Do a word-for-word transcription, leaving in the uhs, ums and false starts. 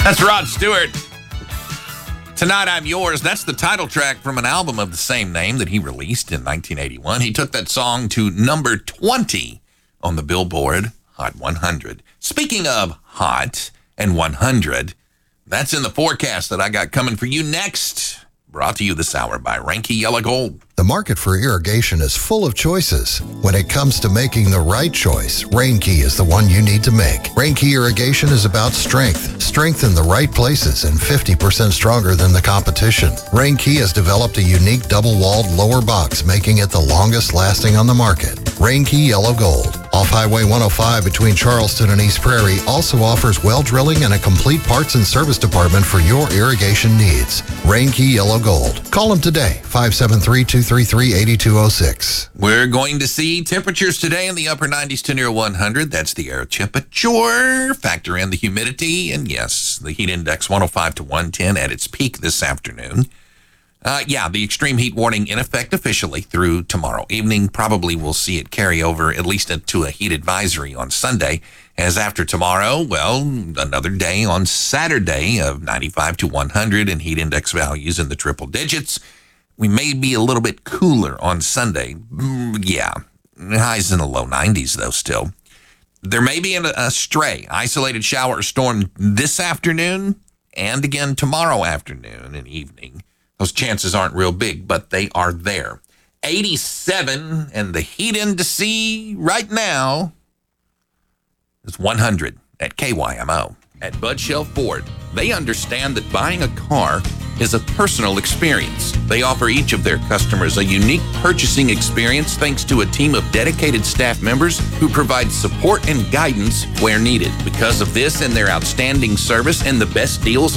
That's Rod Stewart. Tonight I'm Yours. That's the title track from an album of the same name that he released in nineteen eighty-one. He took that song to number twenty on the Billboard Hot one hundred. Speaking of Hot and one hundred, that's in the forecast that I got coming for you next. Brought to you this hour by Reinke Yellow Gold. The market for irrigation is full of choices. When it comes to making the right choice, Reinke is the one you need to make. Reinke irrigation is about strength, strength in the right places, and fifty percent stronger than the competition. Reinke has developed a unique double-walled lower box, making it the longest lasting on the market. Reinke Yellow Gold, off Highway one oh five between Charleston and East Prairie, also offers well drilling and a complete parts and service department for your irrigation needs. Reinke Yellow Gold. Call them today, five seven three, two three three, eight two zero six. We're going to see temperatures today in the upper nineties to near one hundred. That's the air temperature. Factor in the humidity. And yes, the heat index one oh five to one ten at its peak this afternoon. Uh, yeah, the extreme heat warning in effect officially through tomorrow evening. Probably we'll see it carry over at least into a heat advisory on Sunday. As after tomorrow, well, another day on Saturday of ninety-five to one hundred and heat index values in the triple digits. We may be a little bit cooler on Sunday. Mm, yeah, highs in the low nineties, though, still. There may be a, a stray isolated shower or storm this afternoon and again tomorrow afternoon and evening. Those chances aren't real big, but they are there. eighty-seven, and the heat indice right now is one hundred at K Y M O. At Bud Shell Ford, they understand that buying a car is a personal experience. They offer each of their customers a unique purchasing experience thanks to a team of dedicated staff members who provide support and guidance where needed. Because of this and their outstanding service and the best deals